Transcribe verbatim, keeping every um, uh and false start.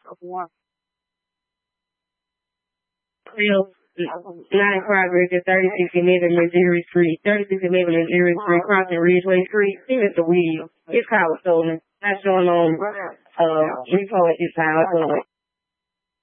Real, nine Progress at thirty-six eleven Missouri Street, thirty-six eleven Missouri Street, crossing Ridgeway Street. See Mister Williams. His car was stolen. Not showing on, uh, report at this time.